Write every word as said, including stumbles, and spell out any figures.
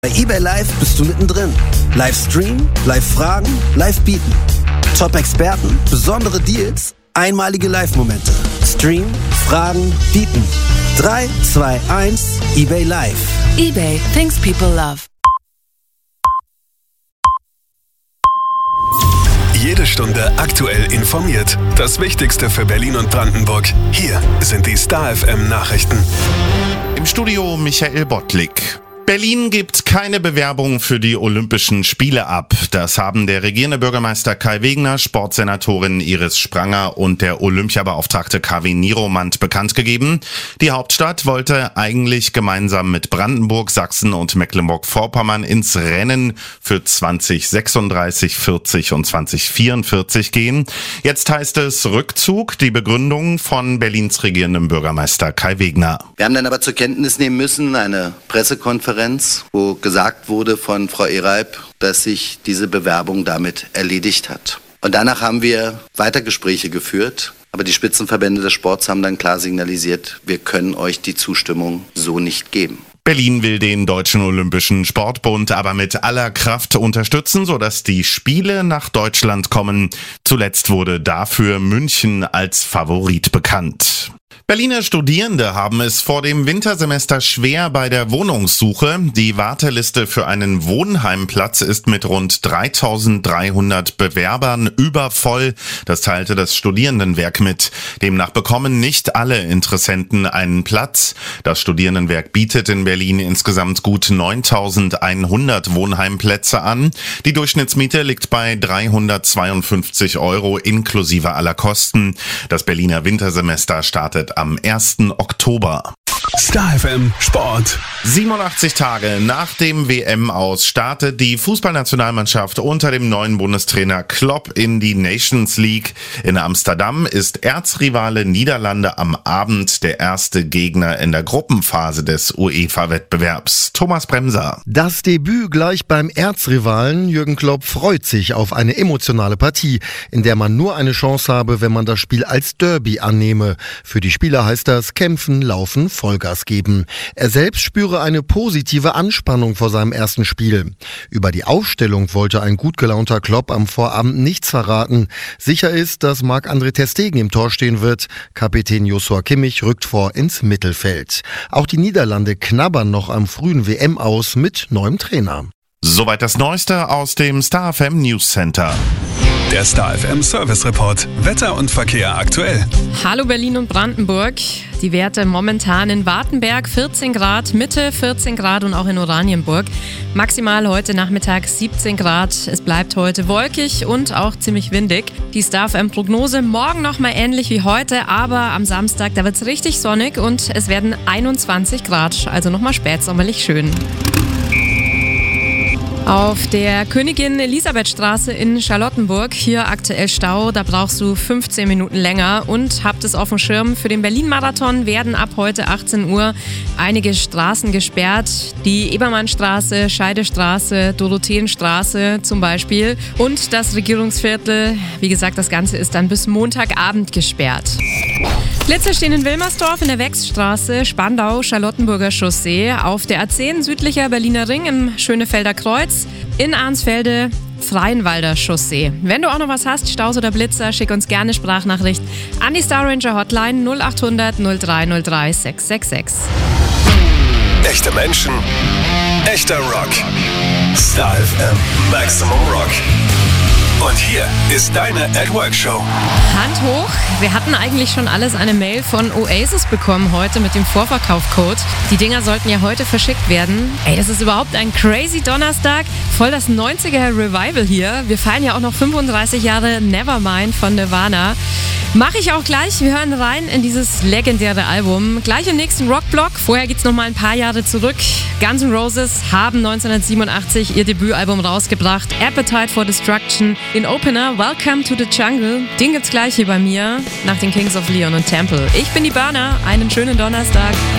Bei eBay Live bist du mittendrin. Live streamen, live fragen, live bieten. Top-Experten, besondere Deals, einmalige Live-Momente. Stream, fragen, bieten. drei, zwei, eins, eBay Live. eBay, things people love. Jede Stunde aktuell informiert. Das Wichtigste für Berlin und Brandenburg. Hier sind die Star F M Nachrichten. Im Studio Michael Bottlik. Berlin gibt keine Bewerbung für die Olympischen Spiele ab. Das haben der regierende Bürgermeister Kai Wegner, Sportsenatorin Iris Spranger und der Olympiabeauftragte Kaveh Niromand bekannt gegeben. Die Hauptstadt wollte eigentlich gemeinsam mit Brandenburg, Sachsen und Mecklenburg-Vorpommern ins Rennen für zwanzig sechsunddreißig, vierzig und zwanzig vierundvierzig gehen. Jetzt heißt es Rückzug, die Begründung von Berlins regierendem Bürgermeister Kai Wegner. Wir haben dann aber zur Kenntnis nehmen müssen, eine Pressekonferenz, wo gesagt wurde von Frau Ereib, dass sich diese Bewerbung damit erledigt hat. Und danach haben wir weiter Gespräche geführt, aber die Spitzenverbände des Sports haben dann klar signalisiert, wir können euch die Zustimmung so nicht geben. Berlin will den Deutschen Olympischen Sportbund aber mit aller Kraft unterstützen, sodass die Spiele nach Deutschland kommen. Zuletzt wurde dafür München als Favorit bekannt. Berliner Studierende haben es vor dem Wintersemester schwer bei der Wohnungssuche. Die Warteliste für einen Wohnheimplatz ist mit rund dreitausenddreihundert Bewerbern übervoll. Das teilte das Studierendenwerk mit. Demnach bekommen nicht alle Interessenten einen Platz. Das Studierendenwerk bietet in Berlin insgesamt gut neuntausendeinhundert Wohnheimplätze an. Die Durchschnittsmiete liegt bei dreihundertzweiundfünfzig Euro inklusive aller Kosten. Das Berliner Wintersemester startet am ersten Oktober. Star F M Sport. siebenundachtzig Tage nach dem W M-Aus startet die Fußballnationalmannschaft unter dem neuen Bundestrainer Klopp in die Nations League. In Amsterdam ist Erzrivale Niederlande am Abend der erste Gegner in der Gruppenphase des UEFA-Wettbewerbs. Thomas Bremser. Das Debüt gleich beim Erzrivalen. Jürgen Klopp freut sich auf eine emotionale Partie, in der man nur eine Chance habe, wenn man das Spiel als Derby annehme. Für die Spieler heißt das kämpfen, laufen, Vollgas geben. Er selbst spüre eine positive Anspannung vor seinem ersten Spiel. Über die Aufstellung wollte ein gut gelaunter Klopp am Vorabend nichts verraten. Sicher ist, dass Marc-André ter Stegen im Tor stehen wird. Kapitän Joshua Kimmich rückt vor ins Mittelfeld. Auch die Niederlande knabbern noch am frühen W M-Aus mit neuem Trainer. Soweit das Neueste aus dem Star F M News Center. Der Star F M Service Report. Wetter und Verkehr aktuell. Hallo Berlin und Brandenburg. Die Werte momentan in Wartenberg vierzehn Grad, Mitte vierzehn Grad und auch in Oranienburg. Maximal heute Nachmittag siebzehn Grad. Es bleibt heute wolkig und auch ziemlich windig. Die Star F M Prognose morgen nochmal ähnlich wie heute, aber am Samstag, da wird es richtig sonnig und es werden einundzwanzig Grad. Also nochmal spätsommerlich schön. Auf der Königin-Elisabeth-Straße in Charlottenburg, hier aktuell Stau, da brauchst du fünfzehn Minuten länger und habt es auf dem Schirm. Für den Berlin-Marathon werden ab heute achtzehn Uhr einige Straßen gesperrt. Die Ebermannstraße, Scheidestraße, Dorotheenstraße zum Beispiel und das Regierungsviertel. Wie gesagt, das Ganze ist dann bis Montagabend gesperrt. Blitzer stehen in Wilmersdorf in der Wechsstraße, Spandau, Charlottenburger Chaussee, auf der A zehn südlicher Berliner Ring im Schönefelder Kreuz, in Arnsfelde, Freienwalder Chaussee. Wenn du auch noch was hast, Staus oder Blitzer, schick uns gerne Sprachnachricht an die Star Ranger Hotline null acht hundert null drei null drei sechs sechs sechs. Echte Menschen, echter Rock. Star F M Maximum Rock. Und hier ist deine At Work Show. Hand hoch. Wir hatten eigentlich schon alles eine Mail von Oasis bekommen heute mit dem Vorverkaufcode. Die Dinger sollten ja heute verschickt werden. Ey, das ist überhaupt ein crazy Donnerstag. Voll das neunziger Revival hier. Wir feiern ja auch noch fünfunddreißig Jahre Nevermind von Nirvana. Mache ich auch gleich. Wir hören rein in dieses legendäre Album. Gleich im nächsten Rockblock. Vorher geht's noch mal ein paar Jahre zurück. Guns N' Roses haben neunzehnhundertsiebenundachtzig ihr Debütalbum rausgebracht. Appetite for Destruction. Den Opener Welcome to the Jungle. Den gibt's gleich hier bei mir nach den Kings of Leon und Temple. Ich bin die Burner. Einen schönen Donnerstag.